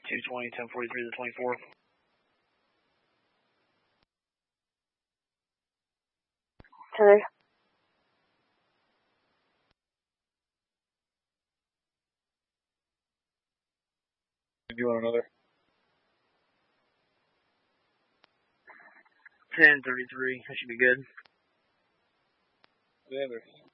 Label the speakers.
Speaker 1: 220, 1043 to 24.
Speaker 2: Okay.
Speaker 3: Do you want another?
Speaker 1: 1033, that should be good.
Speaker 3: Yeah, there's